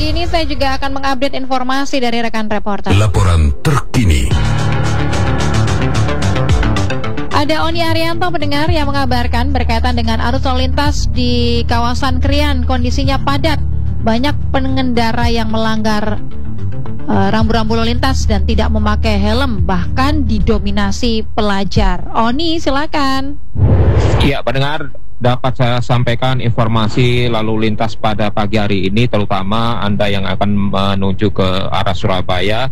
pagi ini saya juga akan mengupdate informasi dari rekan reporter. Laporan terkini. Ada Oni Arianto pendengar yang mengabarkan berkaitan dengan arus lalu lintas di kawasan Krian. Kondisinya padat, banyak pengendara yang melanggar rambu-rambu lalu lintas dan tidak memakai helm, bahkan didominasi pelajar. Oni, silakan. Ya, pendengar, dapat saya sampaikan informasi lalu lintas pada pagi hari ini, terutama Anda yang akan menuju ke arah Surabaya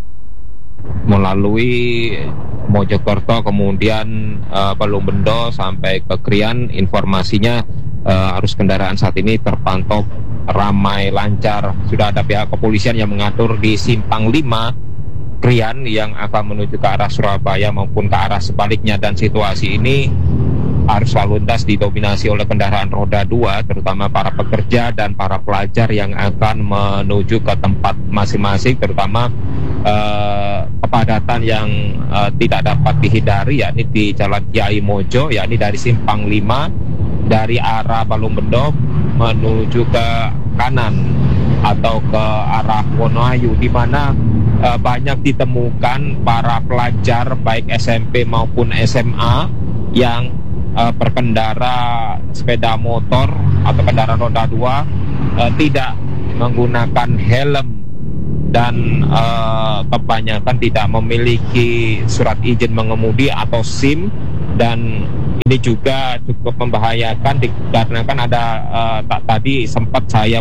melalui Mojokerto, kemudian Palumbendo sampai ke Krian. Informasinya arus kendaraan saat ini terpantau ramai lancar. Sudah ada pihak kepolisian yang mengatur di Simpang 5 Krian yang akan menuju ke arah Surabaya maupun ke arah sebaliknya, dan situasi ini arus lalu lintas didominasi oleh kendaraan roda 2, terutama para pekerja dan para pelajar yang akan menuju ke tempat masing-masing, terutama kepadatan yang tidak dapat dihindari, yakni di Jalan Kiai Mojo, yakni dari Simpang 5 dari arah Palumbendo menuju ke kanan atau ke arah Wonoayu, di mana banyak ditemukan para pelajar baik SMP maupun SMA yang berkendara sepeda motor atau kendaraan roda 2 tidak menggunakan helm dan kebanyakan tidak memiliki surat izin mengemudi atau SIM, dan ini juga cukup membahayakan dikarenakan ada tadi sempat saya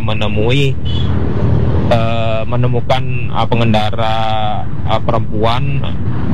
menemukan pengendara perempuan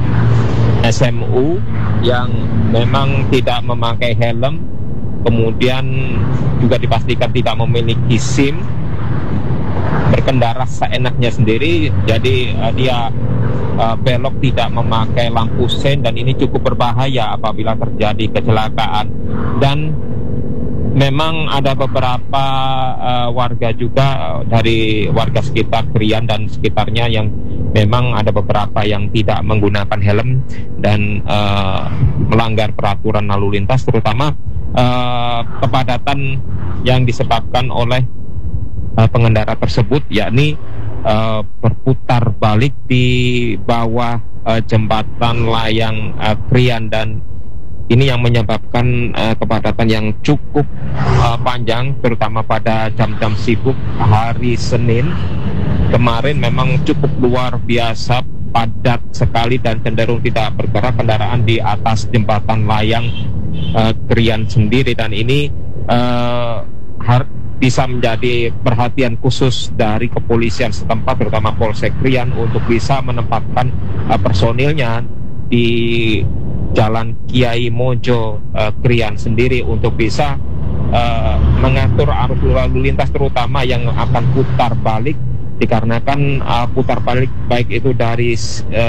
SMU yang memang tidak memakai helm, kemudian juga dipastikan tidak memiliki SIM, berkendara seenaknya sendiri, jadi dia belok tidak memakai lampu sen, dan ini cukup berbahaya apabila terjadi kecelakaan. Dan memang ada beberapa warga juga dari warga sekitar Krian dan sekitarnya yang memang ada beberapa yang tidak menggunakan helm dan melanggar peraturan lalu lintas, terutama kepadatan yang disebabkan oleh pengendara tersebut, yakni berputar balik di bawah jembatan layang Krian, dan ini yang menyebabkan kepadatan yang cukup panjang, terutama pada jam-jam sibuk hari Senin kemarin. Memang cukup luar biasa padat sekali dan cenderung tidak bergerak kendaraan di atas jembatan layang Krian sendiri, dan ini bisa menjadi perhatian khusus dari kepolisian setempat, terutama Polsek Krian, untuk bisa menempatkan personilnya di Jalan Kiai Mojo Krian sendiri untuk bisa mengatur arus lalu lintas, terutama yang akan putar balik, dikarenakan putar balik baik itu dari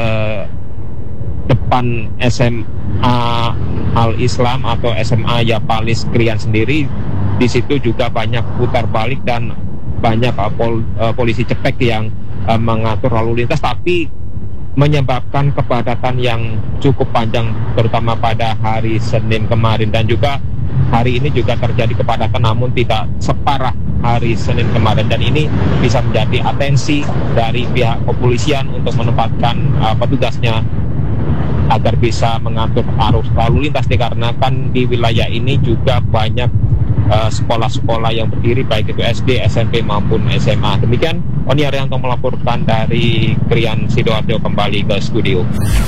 depan SMA Al-Islam atau SMA Yapalis Krian sendiri, di situ juga banyak putar balik dan banyak polisi cepek yang mengatur lalu lintas, tapi menyebabkan kepadatan yang cukup panjang, terutama pada hari Senin kemarin, dan juga hari ini juga terjadi kepadatan namun tidak separah hari Senin kemarin, dan ini bisa menjadi atensi dari pihak kepolisian untuk menempatkan petugasnya agar bisa mengatur arus lalu lintas, dikarenakan di wilayah ini juga banyak sekolah-sekolah yang berdiri, baik itu SD, SMP maupun SMA. Demikian Oni Arianto melaporkan dari Krian Sidoarjo, kembali ke studio.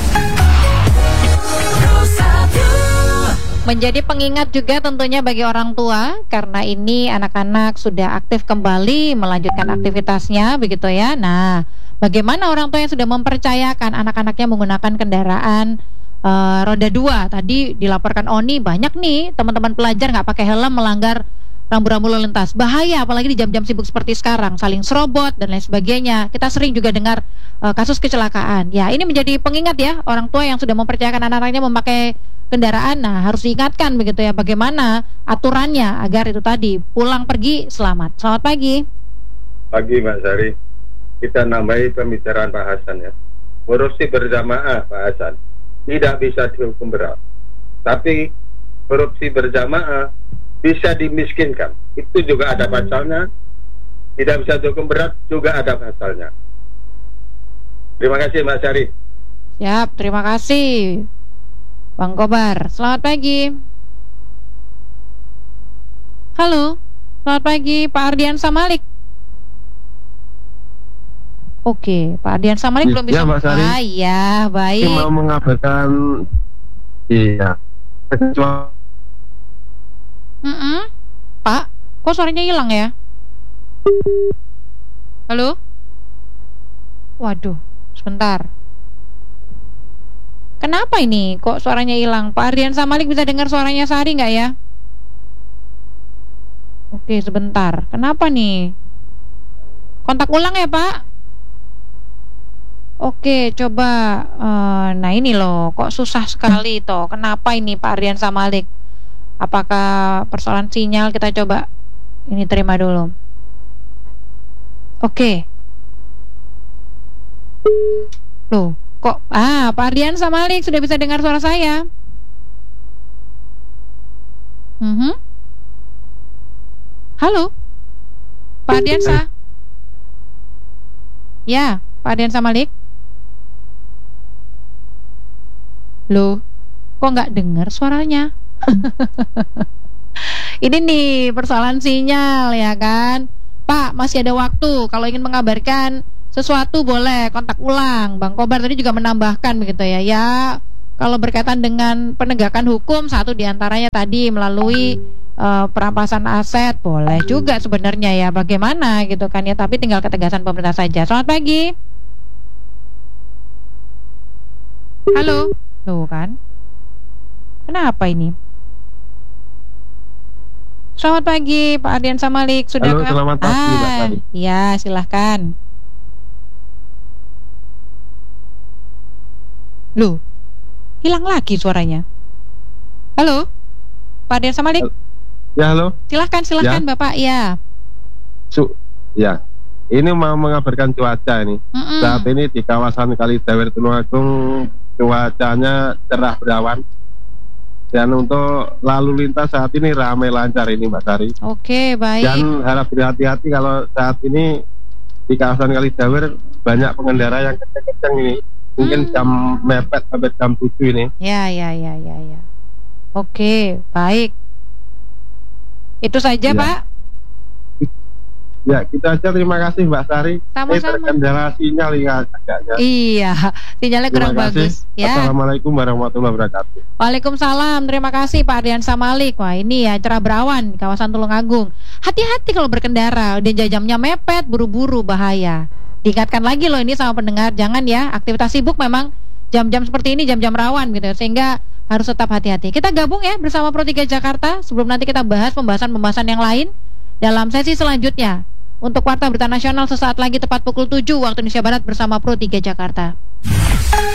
Menjadi pengingat juga tentunya bagi orang tua, karena ini anak-anak sudah aktif kembali melanjutkan aktivitasnya, begitu ya. Nah, bagaimana orang tua yang sudah mempercayakan anak-anaknya menggunakan kendaraan roda 2? Tadi dilaporkan Oni, banyak nih teman-teman pelajar nggak pakai helm, melanggar rambu-rambu lalu lintas. Bahaya, apalagi di jam-jam sibuk seperti sekarang, saling serobot dan lain sebagainya. Kita sering juga dengar kasus kecelakaan. Ya, ini menjadi pengingat ya, orang tua yang sudah mempercayakan anak-anaknya memakai kendaraan. Nah, harus diingatkan begitu ya, bagaimana aturannya agar itu tadi pulang pergi selamat. Selamat pagi. Pagi Mbak Sari. Kita nambahi pembicaraan Pak Hasan ya. Korupsi berjamaah Pak Hasan tidak bisa dihukum berat, tapi korupsi berjamaah bisa dimiskinkan. Itu juga ada pasalnya. tidak bisa dihukum berat juga ada pasalnya. Terima kasih Mbak Sari. Siap, terima kasih Bang Kobar. Selamat pagi. Halo, selamat pagi Pak Ardian Samalik. Oke, Pak Ardian Samalik belum bisa. Ya, Mbak Sari. Ya, baik. Ini mau mengabarkan, iya. Pak, kok suaranya hilang ya? Halo? Waduh, sebentar. Kenapa ini? Kok suaranya hilang? Pak Ardian Samalik bisa dengar suaranya Sari nggak ya? Oke, sebentar. Kenapa nih? Kontak ulang ya, Pak? Oke, coba. Nah ini loh, kok susah sekali toh. Kenapa ini Pak Ardian Samalik? Apakah persoalan sinyal? Kita coba ini terima dulu. Oke. Loh, kok Pak Ardian Samalik sudah bisa dengar suara saya? Halo? Pak Ardian Ya, Pak Ardian Samalik? Loh, kok nggak dengar suaranya? Ini nih persoalan sinyal ya kan. Pak, masih ada waktu. Kalau ingin mengabarkan sesuatu boleh kontak ulang. Bang Kobar tadi juga menambahkan begitu ya. Ya, kalau berkaitan dengan penegakan hukum, satu diantaranya tadi melalui perampasan aset boleh juga sebenarnya ya. Bagaimana gitu kan ya. Tapi tinggal ketegasan pemerintah saja. Selamat pagi. Halo. Tuh kan. Kenapa ini? Selamat pagi Pak Ardian Samalik. Sudah Halo, selamat pagi Mbak Sari. Ya, silahkan. Loh, hilang lagi suaranya. Halo, Pak Ardian Samalik. Ya, halo. Silahkan Ya. Bapak. Ya. Ya. Ini mau mengabarkan cuaca ini. Saat ini di kawasan Kalidawer Tulungagung cuacanya cerah berawan. Dan untuk lalu lintas saat ini ramai lancar ini Mbak Sari. Oke, baik. Dan harap berhati-hati kalau saat ini di kawasan Kalidawer banyak pengendara yang kenceng-kenceng ini. Mungkin jam mepet sampai jam 7 ini. Ya. Oke, baik. Itu saja, Ya. Pak. Ya, kita aja, terima kasih Mbak Sari. Sama-sama. Terkendala sinyal ya agaknya. Iya, sinyalnya kurang Terima kasih. bagus. Ya. Assalamualaikum warahmatullahi wabarakatuh. Waalaikumsalam, terima kasih Pak Ardian Samalik. Wah ini ya cerah berawan di kawasan Tulungagung. Hati-hati kalau berkendara, udah jamnya mepet, buru-buru bahaya. Diingatkan lagi loh ini sama pendengar, jangan ya aktivitas sibuk memang jam-jam seperti ini jam-jam rawan gitu, sehingga harus tetap hati-hati. Kita gabung ya bersama Pro 3 Jakarta sebelum nanti kita bahas pembahasan yang lain dalam sesi selanjutnya. Untuk Warta Berita Nasional sesaat lagi tepat pukul 7 waktu Indonesia Barat bersama Pro 3 Jakarta.